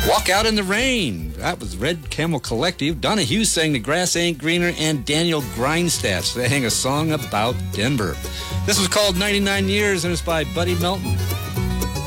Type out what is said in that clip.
Walk Out in the Rain. That was Red Camel Collective. Donna Hughes sang The Grass Ain't Greener, and Daniel Grindstaff sang a song about Denver. This was called 99 Years, and it's by Buddy Melton.